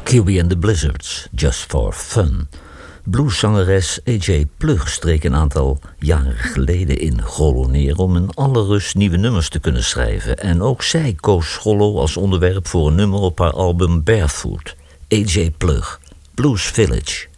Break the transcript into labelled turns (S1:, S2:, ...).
S1: Kiwi and the Blizzards, Just for Fun. Blueszangeres A.J. Plug streek een aantal jaren geleden in Grollo neer om in alle rust nieuwe nummers te kunnen schrijven. En ook zij koos Grollo als onderwerp voor een nummer op haar album Barefoot. A.J. Plug, Blues Village.